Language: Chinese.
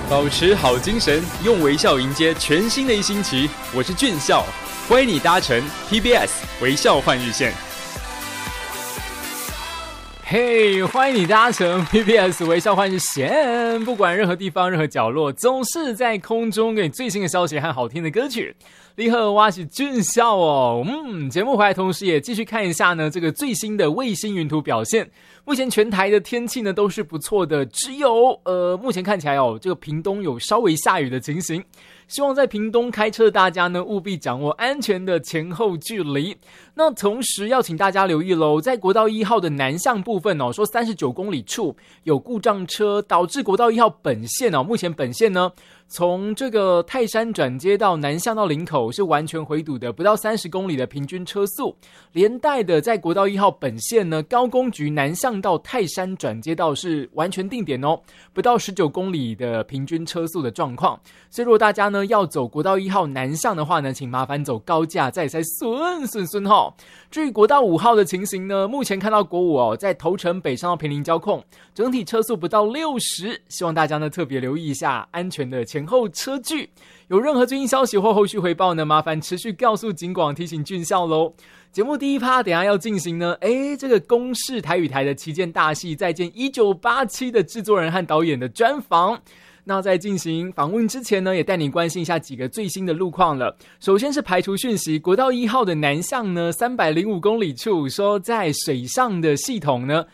保持好精神，用微笑迎接全新的一星期。我是俊孝，欢迎你搭乘 TBS 微笑换日线。 嘿，欢迎你搭乘 TBS 微笑换日线。不管任何地方、任何角落，总是在空中给你最新的消息和好听的歌曲。你好，我是俊孝哦。节目回来同时也继续看一下呢这个最新的卫星云图表现。目前全台的天气呢都是不错的，只有目前看起来这个屏东有稍微下雨的情形。希望在屏东开车的大家呢务必掌握安全的前后距离。那同时要请大家留意咯，在国道1号的南向部分说39公里处有故障车，导致国道1号本线目前本线呢从这个泰山转接到南向到林口是完全回堵的，不到30公里的平均车速，连带的在国道1号本线呢高工局南向到泰山转接道是完全定点不到19公里的平均车速的状况。所以如果大家呢要走国道1号南向的话呢，请麻烦走高架再顺至于国道5号的情形呢，目前看到国5在头城北上到坪林交控，整体车速不到60，希望大家呢特别留意一下安全的前后车距。有任何最新消息或后续回报呢，麻烦持续告诉警广提醒俊孝咯。节目第一趴等一下要进行呢这个公视台语台的旗舰大戏再见1987的制作人和导演的专访。那在进行访问之前呢，也带你关心一下几个最新的路况了。首先是排除讯息，国道1号的南向呢305公里处说在水上的系统呢